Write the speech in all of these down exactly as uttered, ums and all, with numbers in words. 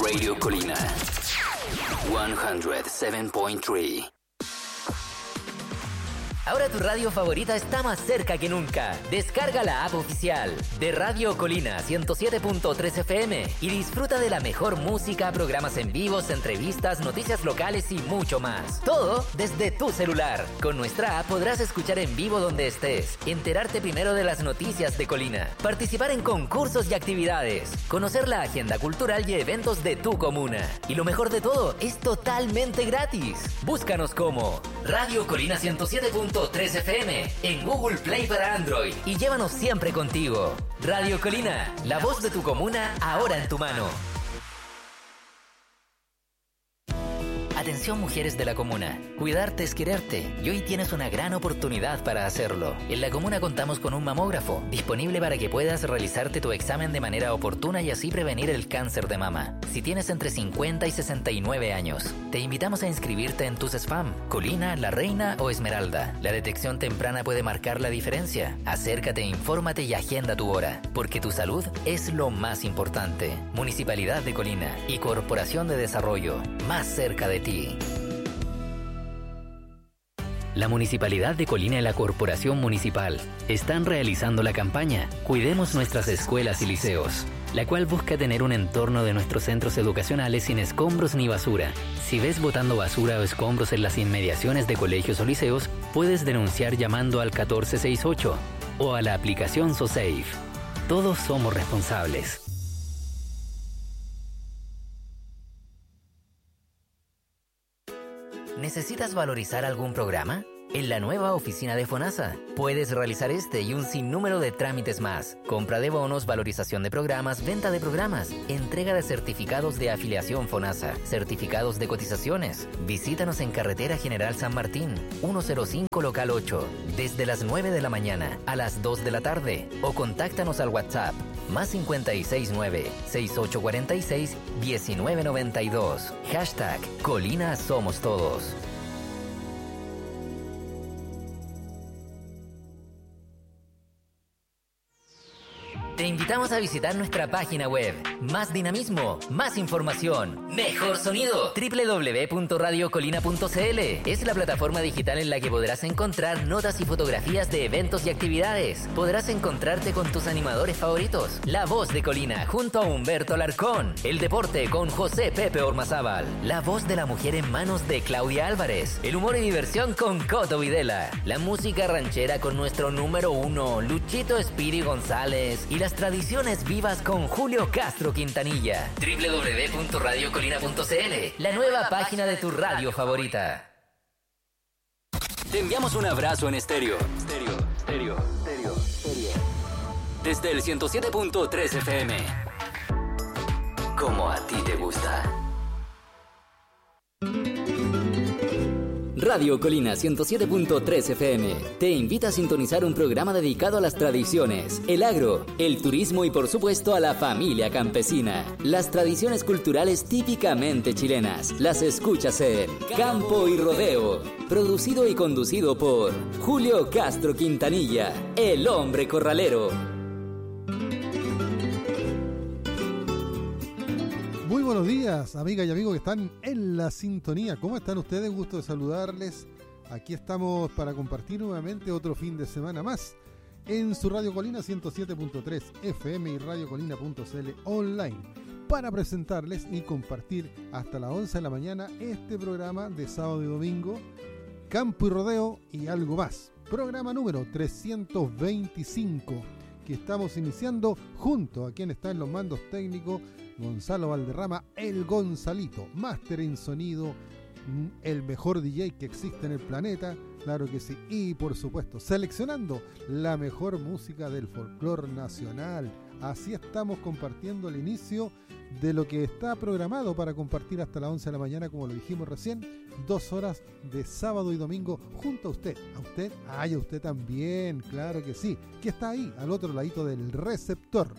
Radio Colina ciento siete punto tres. Ahora tu radio favorita está más cerca que nunca. Descarga la app oficial de Radio Colina ciento siete punto tres F M y disfruta de la mejor música, programas en vivos, entrevistas, noticias locales y mucho más. Todo desde tu celular. Con nuestra app podrás escuchar en vivo donde estés, enterarte primero de las noticias de Colina, participar en concursos y actividades, conocer la agenda cultural y eventos de tu comuna. Y lo mejor de todo, es totalmente gratis. Búscanos como Radio Colina ciento siete punto tres F M en Google Play para Android y llévanos siempre contigo. Radio Colina, la voz de tu comuna ahora en tu mano. Atención mujeres de la comuna, cuidarte es quererte y hoy tienes una gran oportunidad para hacerlo. En la comuna contamos con un mamógrafo disponible para que puedas realizarte tu examen de manera oportuna y así prevenir el cáncer de mama. Si tienes entre cincuenta y sesenta y nueve años, te invitamos a inscribirte en tus spam, Colina, La Reina o Esmeralda. La detección temprana puede marcar la diferencia. Acércate, infórmate y agenda tu hora, porque tu salud es lo más importante. Municipalidad de Colina y Corporación de Desarrollo, más cerca de ti. La Municipalidad de Colina y la Corporación Municipal están realizando la campaña Cuidemos nuestras escuelas y liceos, la cual busca tener un entorno de nuestros centros educacionales sin escombros ni basura. Si ves botando basura o escombros en las inmediaciones de colegios o liceos, puedes denunciar llamando al catorce sesenta y ocho o a la aplicación SoSafe. Todos somos responsables. ¿Necesitas valorizar algún programa? En la nueva oficina de FONASA puedes realizar este y un sinnúmero de trámites más. Compra de bonos, valorización de programas, venta de programas, entrega de certificados de afiliación FONASA, certificados de cotizaciones. Visítanos en Carretera General San Martín, ciento cinco local ocho, desde las nueve de la mañana a las dos de la tarde o contáctanos al WhatsApp más cinco seis nueve, seis ocho cuatro seis, uno nueve nueve dos. Hashtag Colina Somos Todos. Te invitamos a visitar nuestra página web. Más dinamismo, más información, mejor sonido. doble u doble u doble u punto radio colina punto c l es la plataforma digital en la que podrás encontrar notas y fotografías de eventos y actividades. Podrás encontrarte con tus animadores favoritos. La Voz de Colina junto a Humberto Alarcón. El deporte con José Pepe Ormazábal. La voz de la mujer en manos de Claudia Álvarez. El humor y diversión con Coto Videla. La música ranchera con nuestro número uno, Luchito Spiri González. Y la tradiciones vivas con Julio Castro Quintanilla. doble u doble u doble u punto radio colina punto c l, la nueva página de tu radio favorita. Te enviamos un abrazo en estéreo. Estéreo, estéreo, estéreo, estéreo. Desde el ciento siete punto tres F M. Como a ti te gusta. Radio Colina ciento siete punto tres F M te invita a sintonizar un programa dedicado a las tradiciones, el agro, el turismo y por supuesto a la familia campesina. Las tradiciones culturales típicamente chilenas las escuchas en Campo y Rodeo, producido y conducido por Julio Castro Quintanilla, el hombre corralero. Muy buenos días, amigas y amigos que están en la sintonía. ¿Cómo están ustedes? Gusto de saludarles. Aquí estamos para compartir nuevamente otro fin de semana más en su Radio Colina ciento siete punto tres F M y radio colina punto c l online para presentarles y compartir hasta las once de la mañana este programa de sábado y domingo, Campo y Rodeo y algo más. Programa número trescientos veinticinco que estamos iniciando junto a quien está en los mandos técnicos, Gonzalo Valderrama, el Gonzalito, máster en sonido, el mejor D J que existe en el planeta, claro que sí, y por supuesto, seleccionando la mejor música del folclore nacional. Así estamos compartiendo el inicio de lo que está programado para compartir hasta las once de la mañana, como lo dijimos recién, dos horas de sábado y domingo junto a usted. A usted, ay, a usted también, claro que sí, que está ahí, al otro ladito del receptor.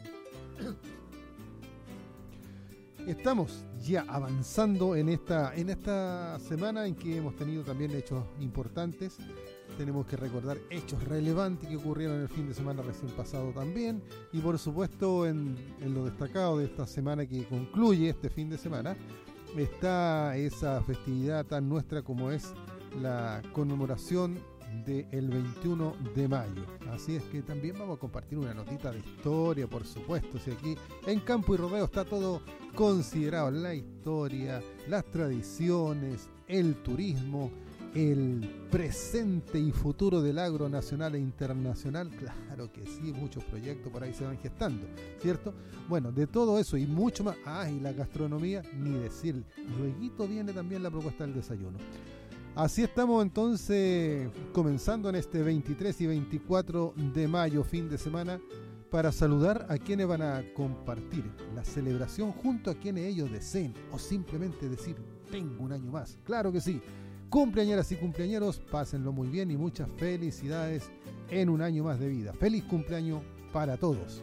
Estamos ya avanzando en esta, en esta semana en que hemos tenido también hechos importantes. tenemos que recordar hechos relevantes que ocurrieron el fin de semana recién pasado también, y por supuesto en, en lo destacado de esta semana que concluye este fin de semana está esa festividad tan nuestra como es la conmemoración del veintiuno de mayo. Así es que también vamos a compartir una notita de historia, por supuesto. Si aquí en Campo y Rodeo está todo considerado, la historia, las tradiciones, el turismo, el presente y futuro del agro nacional e internacional. Claro que sí, muchos proyectos por ahí se van gestando, ¿cierto? Bueno, de todo eso y mucho más. Ah, y la gastronomía, ni decir. Lueguito viene también la propuesta del desayuno. Así estamos entonces comenzando en este veintitrés y veinticuatro de mayo, fin de semana, para saludar a quienes van a compartir la celebración junto a quienes ellos deseen, o simplemente decir, tengo un año más. Claro que sí. Cumpleañeras y cumpleañeros, pásenlo muy bien y muchas felicidades en un año más de vida. Feliz cumpleaños para todos.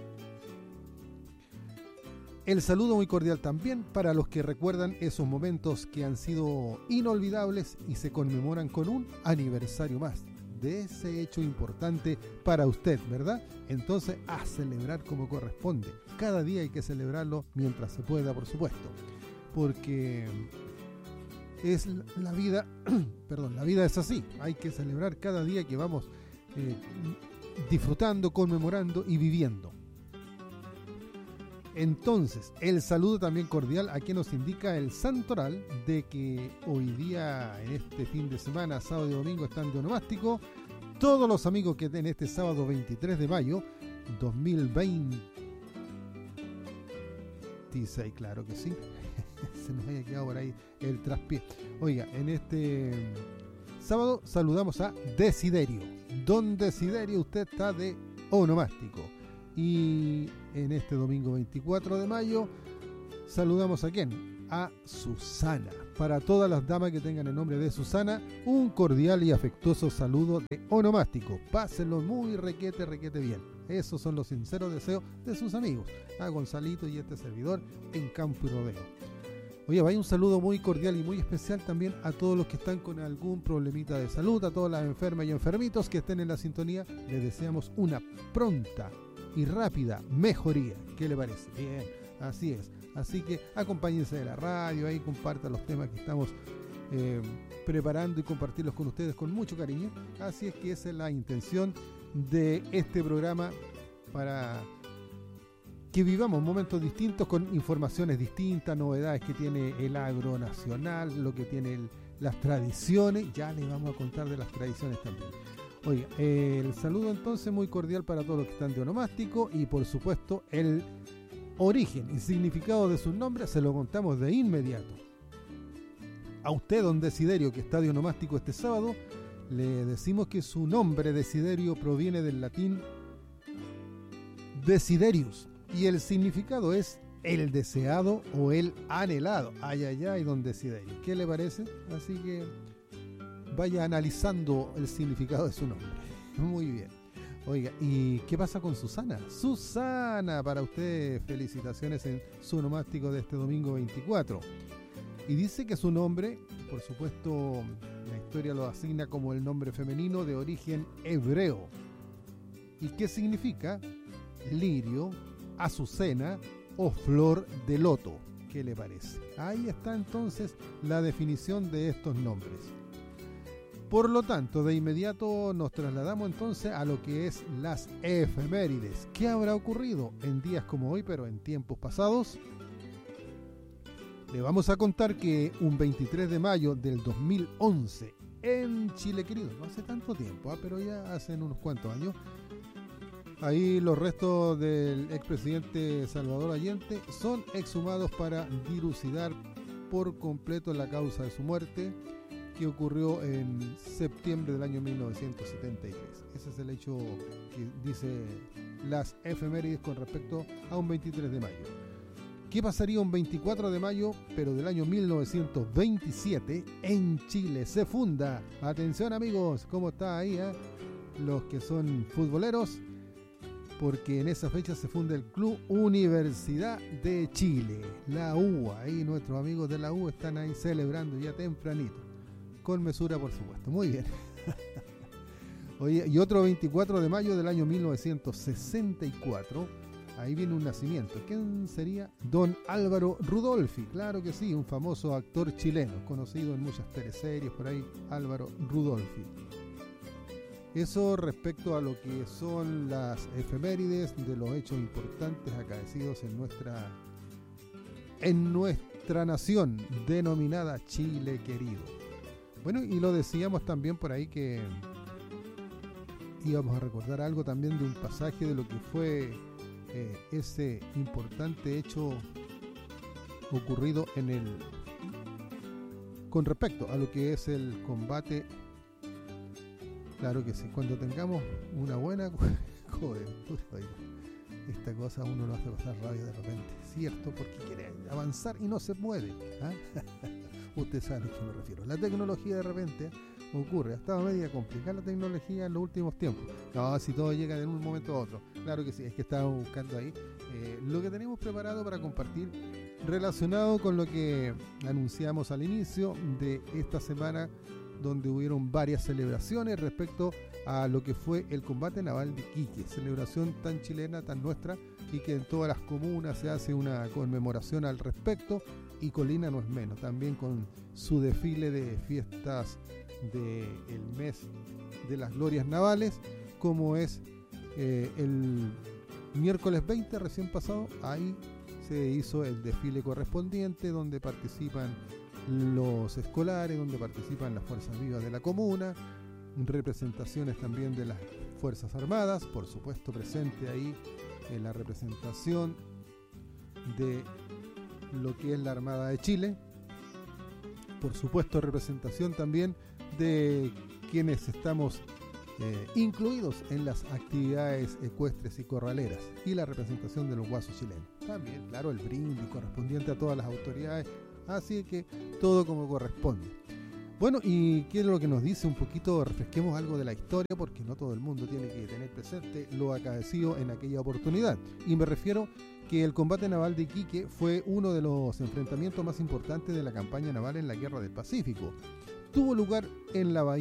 El saludo muy cordial también para los que recuerdan esos momentos que han sido inolvidables y se conmemoran con un aniversario más de ese hecho importante para usted, ¿verdad? Entonces, a celebrar como corresponde. Cada día hay que celebrarlo mientras se pueda, por supuesto, porque es la vida, perdón, la vida es así. Hay que celebrar cada día que vamos eh, disfrutando, conmemorando y viviendo. Entonces, el saludo también cordial a quien nos indica el santoral de que hoy día, en este fin de semana, sábado y domingo, están de onomástico. Todos los amigos que en este sábado veintitrés de mayo dos mil veintiséis, claro que sí, se nos había quedado por ahí el traspié. Oiga, en este sábado saludamos a Desiderio. Don Desiderio, usted está de onomástico. Y en este domingo veinticuatro de mayo saludamos a ¿quién? A Susana. Para todas las damas que tengan el nombre de Susana, un cordial y afectuoso saludo de onomástico. Pásenlo muy requete, requete bien. Esos son los sinceros deseos de sus amigos, a Gonzalito y este servidor en Campo y Rodeo. Oye, vaya un saludo muy cordial y muy especial también a todos los que están con algún problemita de salud, a todas las enfermas y enfermitos que estén en la sintonía. Les deseamos una pronta y rápida mejoría. ¿Qué le parece? Bien, así es. Así que acompáñense de la radio, ahí compartan los temas que estamos eh, preparando y compartirlos con ustedes con mucho cariño. Así es que esa es la intención de este programa, para que vivamos momentos distintos con informaciones distintas, novedades que tiene el agro nacional, lo que tiene el, las tradiciones. Ya les vamos a contar de las tradiciones también. Oiga, eh, el saludo entonces muy cordial para todos los que están de onomástico y por supuesto el origen y significado de sus nombres se lo contamos de inmediato. A usted, don Desiderio, que está de onomástico este sábado, le decimos que su nombre Desiderio proviene del latín Desiderius y el significado es el deseado o el anhelado. Ay, ay, ay, don Desiderio, ¿qué le parece? Así que vaya analizando el significado de su nombre. Muy bien. Oiga, ¿y qué pasa con Susana? Susana, para usted felicitaciones en su onomástico de este domingo veinticuatro. Y dice que su nombre, por supuesto, la historia lo asigna como el nombre femenino de origen hebreo. ¿Y qué significa? Lirio, azucena o flor de loto. ¿Qué le parece? Ahí está entonces la definición de estos nombres. Por lo tanto, de inmediato nos trasladamos entonces a lo que es las efemérides. ¿Qué habrá ocurrido en días como hoy, pero en tiempos pasados? Le vamos a contar que un veintitrés de mayo del dos mil once, en Chile querido, no hace tanto tiempo, ¿eh? pero ya hace unos cuantos años, ahí los restos del expresidente Salvador Allende son exhumados para dilucidar por completo la causa de su muerte, que ocurrió en septiembre del año mil novecientos setenta y tres. Ese es el hecho que dice las efemérides con respecto a un veintitrés de mayo. ¿Qué pasaría un veinticuatro de mayo, pero del año mil novecientos veintisiete, en Chile? Se funda, atención amigos, ¿cómo está ahí? Eh? Los que son futboleros, porque en esa fecha se funda el Club Universidad de Chile, la U. Ahí nuestros amigos de la U están ahí celebrando ya tempranito. Con mesura, por supuesto. Muy bien. Oye, y otro veinticuatro de mayo del año mil novecientos sesenta y cuatro, ahí viene un nacimiento. ¿Quién sería? Don Álvaro Rudolphy, claro que sí, un famoso actor chileno, conocido en muchas teleseries por ahí, Álvaro Rudolphy. Eso respecto a lo que son las efemérides de los hechos importantes acaecidos en nuestra, en nuestra nación denominada Chile querido. Bueno, y lo decíamos también por ahí que íbamos a recordar algo también de un pasaje de lo que fue eh, ese importante hecho ocurrido en el con respecto a lo que es el combate. Claro que sí, cuando tengamos una buena cobertura, esta cosa uno lo hace pasar rabia de repente, ¿cierto? Porque quiere avanzar y no se puede, ¿ah? Usted sabe a lo que me refiero. La tecnología de repente ocurre, ha estado media complicada la tecnología en los últimos tiempos. No, si todo llega de un momento a otro. Claro que sí, es que estábamos buscando ahí eh, lo que tenemos preparado para compartir relacionado con lo que anunciamos al inicio de esta semana, donde hubieron varias celebraciones respecto a lo que fue el combate naval de Iquique, celebración tan chilena, tan nuestra, y que en todas las comunas se hace una conmemoración al respecto, y Colina no es menos, también con su desfile de fiestas del mes de las glorias navales, como es eh, el miércoles veinte recién pasado, ahí se hizo el desfile correspondiente, donde participan los escolares, donde participan las fuerzas vivas de la comuna, representaciones también de las Fuerzas Armadas, por supuesto presente ahí en la representación de lo que es la Armada de Chile, por supuesto representación también de quienes estamos eh, incluidos en las actividades ecuestres y corraleras, y la representación de los guasos chilenos. También, claro, el brindis correspondiente a todas las autoridades, así que todo como corresponde. Bueno, y ¿qué es lo que nos dice un poquito? Refresquemos algo de la historia, porque no todo el mundo tiene que tener presente lo acaecido en aquella oportunidad. Y me refiero que el combate naval de Iquique fue uno de los enfrentamientos más importantes de la campaña naval en la Guerra del Pacífico. Tuvo lugar en la bahía